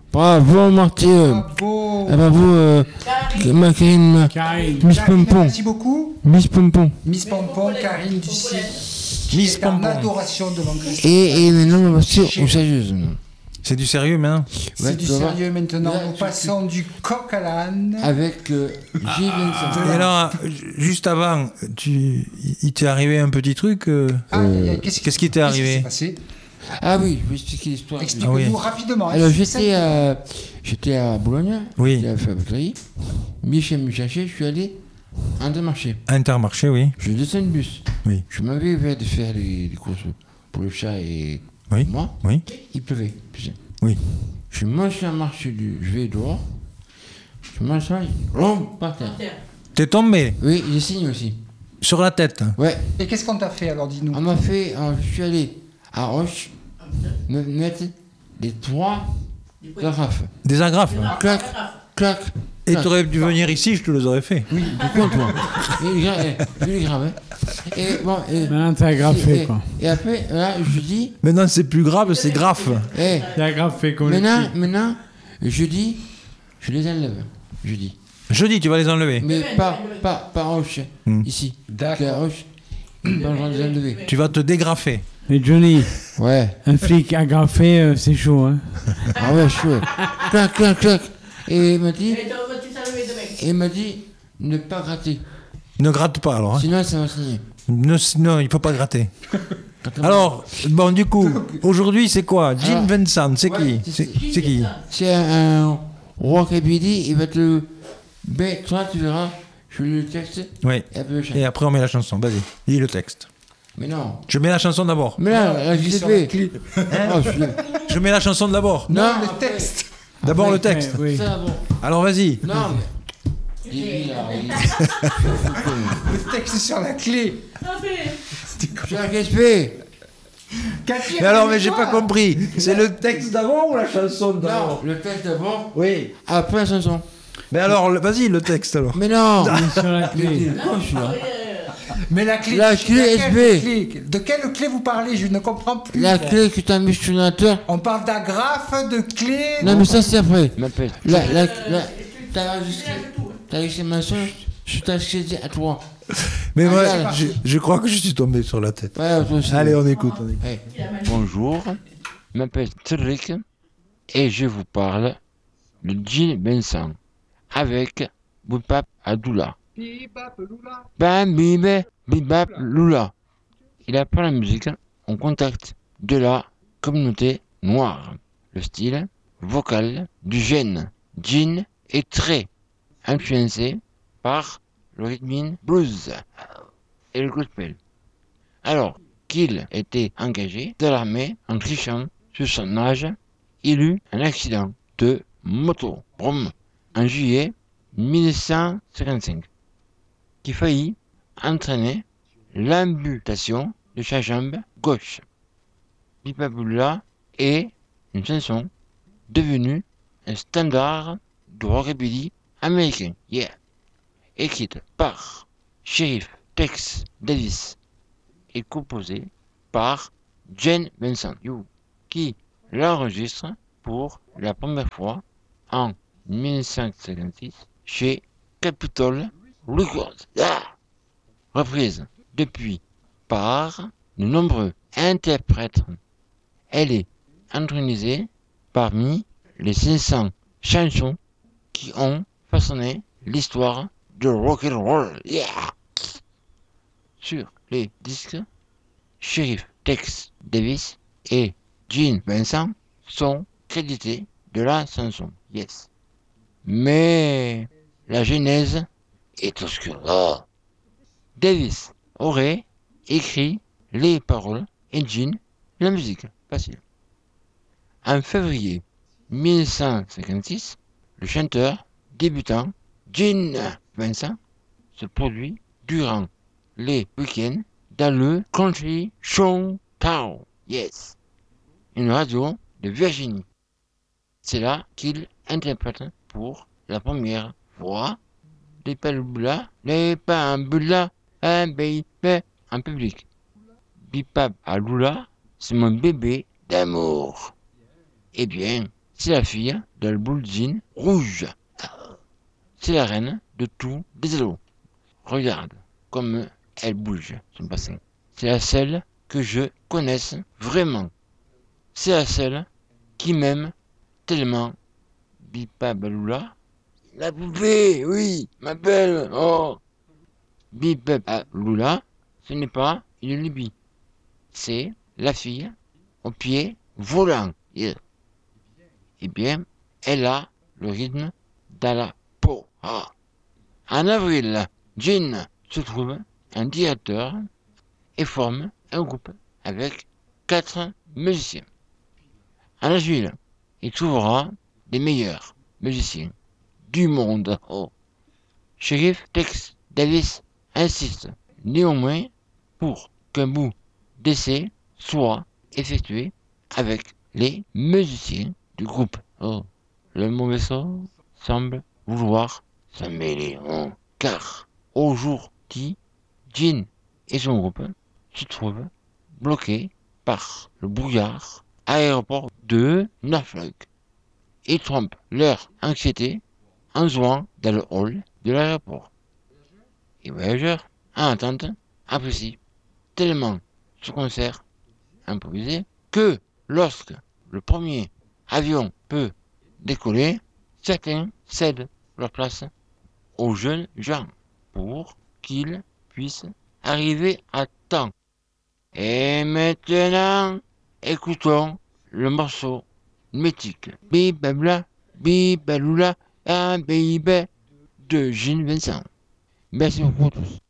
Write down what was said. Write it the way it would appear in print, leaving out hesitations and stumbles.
Bravo, Martin. Bravo. Bravo, Karine. Miss Pompon. Merci beaucoup. Miss Pompon. Miss Pompon, Karine Ducy. Miss est en Pompon. adoration devant Christophe. Et maintenant, on va passer aux sérieuses. C'est du sérieux maintenant. C'est du sérieux maintenant. Nous passons du coq à l'âne. Avec Gilles Vincent. Et alors, juste avant, il t'est arrivé un petit truc. Qu'est-ce qui t'est arrivé? Ah oui, je vais expliquer l'histoire. Explique-nous rapidement. Alors j'étais à Boulogne, oui. J'étais à la fabriquerie. Michel me cherchait, je suis allé à Intermarché. Intermarché, oui. Je descends le bus. Oui. Je m'avais ouvert de faire les courses pour le chat et moi. Oui. Il pleuvait. Putain. Oui. Je mange sur un marché, je vais dehors. Je mange ça, par terre. T'es tombé? Oui, j'ai signé aussi. Sur la tête? Ouais. Et qu'est-ce qu'on t'a fait alors, dis-nous? On m'a fait, je suis allé à Roche me mettre des 3 agrafes. Des agrafes? Clac, clac. Et t'aurais dû venir ici, je te les aurais fait. Oui, du compte, moi. Je les grave. Et bon. Maintenant, t'es agrafé, quoi. Et après, là, je dis. Maintenant, c'est plus grave, c'est grave. T'es agrafé, comme maintenant, je dis, je les enlève. Je dis. Jeudi, tu vas les enlever? Mais pas Roche, ici. D'accord. Roche, pas le droit de les enlever. Tu vas te dégrafer. Mais Johnny, ouais. Un flic agrafé, c'est chaud, hein. Ah ouais, chaud. Clac, clac, clac. Et il m'a dit, ne pas gratter. Ne gratte pas alors. Hein. Sinon, ça va signer. Non, il ne faut pas gratter. Alors, bon, du coup, aujourd'hui, c'est quoi? Gilles Vincent, c'est qui? C'est qui? C'est un rockabilly, il va te. Ben, toi, tu verras, je lis le texte. Oui. Et après, on met la chanson. Vas-y, lis le texte. Mais non. Je mets la chanson d'abord. Mais là, je l'ai fait. Je mets la chanson d'abord. Non, le texte. D'abord le texte. Oui. Ça, bon. Alors, vas-y. Non, mais. Le texte sur la clé. J'ai un respect. Mais alors, mais j'ai pas compris. C'est le texte d'avant ou la chanson d'avant? Non, le texte d'abord. Oui. Après la chanson. Mais alors, vas-y, le texte alors. Mais non. Sur la clé. Mais la clé. La clé SB. De quelle clé vous parlez? Je ne comprends plus. La clé que tu as mis sur l'ordinateur. On parle d'agrafe, de clé. Non, mais ça, c'est après. T'as enregistré ma soeur, je t'ai accédé à toi. Mais moi, je crois que je suis tombé sur la tête. Ouais, allez, on écoute. Bonjour, je m'appelle Cédric et je vous parle de Gilles Vincent avec Bipap Adoula. Bam, bim, bibap, Lula. Il apprend la musique en contact de la communauté noire. Le style vocal du jeune Gene est très influencé par le rhythm blues et le gospel. Alors qu'il était engagé dans l'armée en trichant sur son âge, il eut un accident de moto en juillet 1955 qui faillit entraîner l'amputation de sa jambe gauche. Bipabula est une chanson devenue un standard du rockabilly américain, écrite par Sheriff Tex Davis et composée par Gene Vincent, qui l'enregistre pour la première fois en 1956 chez Capitol Records. Reprise depuis par de nombreux interprètes. Elle est intronisée parmi les 500 chansons qui ont façonné l'histoire de rock'n'roll. Sur les disques, Sheriff Tex Davis et Gene Vincent sont crédités de la chanson. Mais la genèse est obscure. Davis aurait écrit les paroles et Gene la musique. Facile. En février 1956, le chanteur débutant Gene Vincent se produit durant les week-ends dans le Country Show Town, une radio de Virginie. C'est là qu'il interprète pour la première fois les Palubula, un bébé en public. Bipap Alula, c'est mon bébé d'amour. Eh bien, C'est la fille de la boule jean rouge. C'est la reine de tous les élos. Regarde comme elle bouge son bassin. C'est la seule que je connaisse vraiment. C'est la seule qui m'aime tellement. Bipa Baloula. La poupée, oui, ma belle. Oh. Bipa Baloula, ce n'est pas une lubie. C'est la fille au pied volant. Yeah. Eh bien, elle a le rythme dans la peau. Ah. En avril, Jean se trouve un directeur et forme un groupe avec 4 musiciens. En juillet, il trouvera les meilleurs musiciens du monde. Oh. Sheriff Tex Davis insiste néanmoins pour qu'un bout d'essai soit effectué avec les musiciens du groupe. Oh. Le mauvais sort semble vouloir s'en mêler. Oh. Car aujourd'hui, Jean et son groupe se trouvent bloqués par le brouillard à l'aéroport de Norfolk. Ils trompent leur anxiété en jouant dans le hall de l'aéroport. Les voyageurs, en attente, apprécient tellement ce concert improvisé que lorsque le premier avion peut décoller, certains cèdent leur place aux jeunes gens pour qu'ils puissent arriver à temps. Et maintenant, écoutons le morceau mythique Bibabla, Bibaloula, un baby de Jean Vincent. Merci beaucoup à tous.